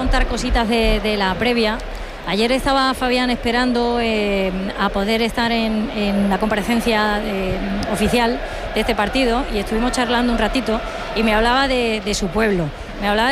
contar cositas de la previa. Ayer estaba Fabián esperando a poder estar en la comparecencia oficial de este partido y estuvimos charlando un ratito y me hablaba de su pueblo. Me hablaba